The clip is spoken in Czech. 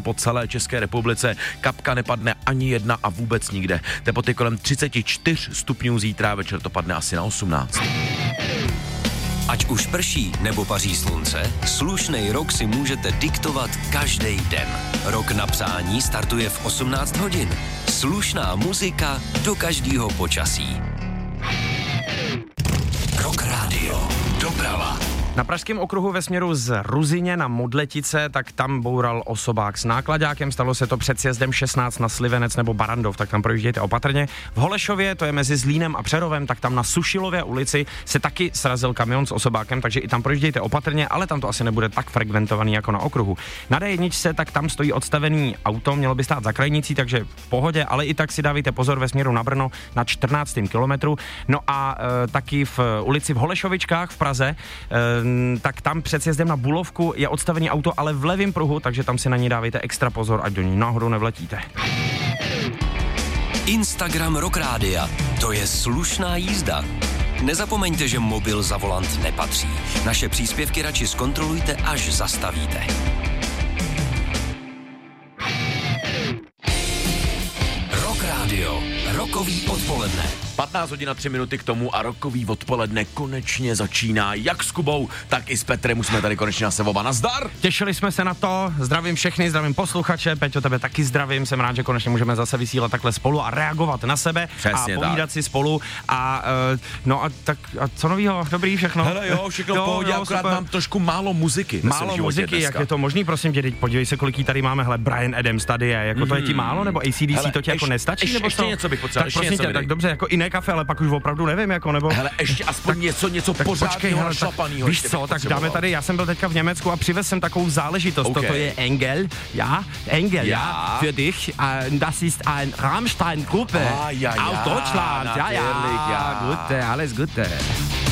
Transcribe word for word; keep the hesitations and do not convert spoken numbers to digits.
po celé České republice. Kapka nepadne ani jedna a vůbec nikde. Teploty kolem třicet čtyři stupňů zítra, večer to padne asi na osmnáct. Ať už prší nebo paří slunce, slušnej rok si můžete diktovat každý den. Rok na přání startuje v osmnáct hodin. Slušná muzika do každého počasí. Rock Radio. Doprava. Na pražském okruhu ve směru z Ruzyně na Modletice, tak tam boural osobák s nákladákem, stalo se to před sjezdem šestnáct na Slivenec nebo Barandov, tak tam projíždějte opatrně. V Holešově, to je mezi Zlínem a Přerovem, tak tam na Sušilově ulici se taky srazil kamion s osobákem, takže i tam projíždějte opatrně, ale tam to asi nebude tak frekventovaný jako na okruhu. Na dé jedna, tak tam stojí odstavený auto, mělo by stát za krajnicí, takže v pohodě, ale i tak si dávejte pozor ve směru na Brno na čtrnáctém kilometru. No a e, taky v ulici v Holešovičkách v Praze, e, tak tam před sjezdem na Bulovku je odstavený auto, ale v levém pruhu, takže tam si na ní dávejte extra pozor, ať do ní náhodou nevletíte. Instagram Rock Rádia. To je slušná jízda. Nezapomeňte, že mobil za volant nepatří. Naše příspěvky radši zkontrolujte, až zastavíte. Rock Radio. Rokový odpoledne. patnáct hodin a tři minuty k tomu a rokový odpoledne konečně začíná. Jak s Kubou, tak i s Petrem. Už jsme tady konečně na se oba. Nazdar! Těšili jsme se na to, zdravím všechny, zdravím posluchače, Peťo, tebe taky zdravím, jsem rád, že konečně můžeme zase vysílat takhle spolu a reagovat na sebe. Přesně a povídat tak. si spolu a uh, no a tak a co novýho, dobrý všechno? Hele jo, všechno v pohodě, akorát super. mám trošku málo muziky. Málo muziky, dneska. Jak je to možný, prosím tě, teď podívej se, kolik jí tady máme, hele, Bryan Adams tady je, jako mm. to je ti málo, nebo A C D C hele, to ti jako nestačí, ještě, nebo ještě to? něco bych potřeboval, tak ještě prosím něco tě, tak dobře, jako jiné kafe, ale pak už opravdu nevím, jako nebo. Hele, ještě aspoň tak, něco, něco pořádného našlapanýho. Víš co, tak dáme tady, já jsem byl teďka v Německu a přivez jsem takovou záležitost, okay. Toto je Engel, ja, Engel, ja, ja für dich, uh, das ist ein Rammstein-Gruppe ah, ja, ja, aus Deutschland, ja, ja, ja, Gute, alles Gute.